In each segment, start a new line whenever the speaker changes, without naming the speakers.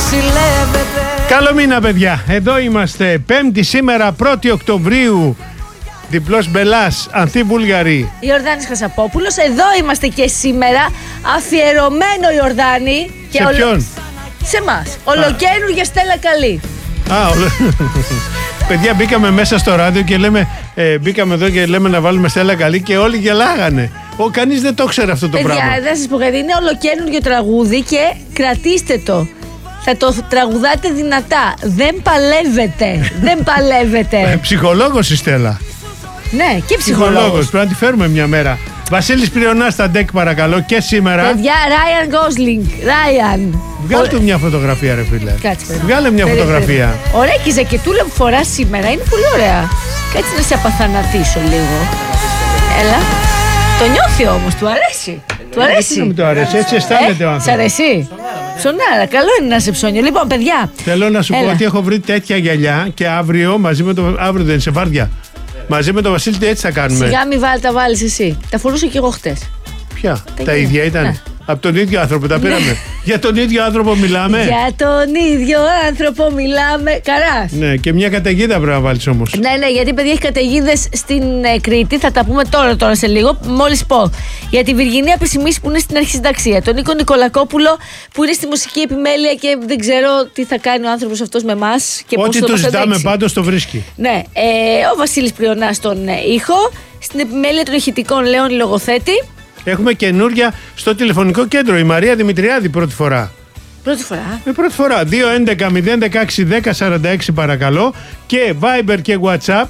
νοσηλεύεται.
Καλό μήνα, παιδιά. Εδώ είμαστε. Πέμπτη σήμερα, 1η Οκτωβρίου. Διπλός Μπελάς, Ανθή Βούλγαρη.
Ιορδάνης Χασαπόπουλος. Εδώ είμαστε και σήμερα. Αφιερωμένο Ιορδάνη.
Σε ποιον?
Σε εμάς. Ολοκαίνουργια Στέλλα Καλή.
Παιδιά, μπήκαμε μέσα στο ράδιο και λέμε, μπήκαμε εδώ και λέμε να βάλουμε Στέλλα Καλή και όλοι γελάγανε. Κανείς δεν το ξέρει αυτό το πράγμα.
Παιδιά, δεν σας πω κάτι, είναι ολοκαίνουργιο τραγούδι και κρατήστε το. Θα το τραγουδάτε δυνατά. Δεν παλεύετε. Δεν παλεύετε.
Ψυχολόγος η Στέλλα.
Ναι, και ψυχολόγος.
Πρέπει να τη φέρουμε μια μέρα. Βασίλης Πριονάς στα ντεκ, παρακαλώ, και σήμερα.
Παιδιά, Ράιαν Γκόσλινγκ. Ράιαν.
Βγάλε του μια φωτογραφία, ρε φίλε.
Κάτσε, παιδί.
Βγάλε μια φωτογραφία.
Ωραία, και η ζακετούλα που φοράς σήμερα είναι πολύ ωραία. Κάτσε να σε απαθανατήσω λίγο. Έλα. Το νιώθει όμως, του αρέσει. Του αρέσει.
Δεν μου το αρέσει, έτσι αισθάνεται ο άνθρωπος.
Σ' αρέσει. Ψωνάρα, καλό είναι να σε ψώνιο. Λοιπόν, παιδιά.
Θέλω να σου πω ότι έχω βρει τέτοια γυαλιά και αύριο μαζί με το. Αύριο δεν είναι σε Βάρδια. Μαζί με τον Βασίλη έτσι θα κάνουμε.
Σιγά μη τα βάλεις εσύ. Τα φορούσα και εγώ χτες.
Ποια? Τα ίδια ήταν. Ναι. Από τον ίδιο άνθρωπο τα πήραμε. Ναι. Για τον ίδιο άνθρωπο μιλάμε.
Για τον ίδιο άνθρωπο μιλάμε. Καράς.
Ναι, και μια καταιγίδα πρέπει να βάλεις όμως.
Ναι, γιατί παιδιά έχει καταιγίδες στην Κρήτη. Θα τα πούμε τώρα σε λίγο. Μόλις πω. Για τη Βυργινία Πεσημίση που είναι στην αρχισυνταξία. Τον Νίκο Νικολακόπουλο που είναι στη μουσική επιμέλεια και δεν ξέρω τι θα κάνει ο άνθρωπος αυτός με εμάς.
Ό,τι το ζητάμε πάντως το βρίσκει.
Ναι. Ο Βασίλης Πριονάς στον ήχο. Στην επιμέλεια των ηχητικών Λέων Λογοθέτη.
Έχουμε καινούρια στο τηλεφωνικό κέντρο. Η Μαρία Δημητριάδη πρώτη φορά.
Πρώτη φορά.
Πρώτη φορά. 2-11-016-1046 παρακαλώ. Και Viber και WhatsApp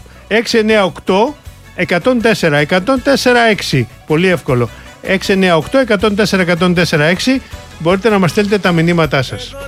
698-104-104-6. Πολύ εύκολο. 698-104-104-6. Μπορείτε να μας στέλνετε τα μηνύματά σας.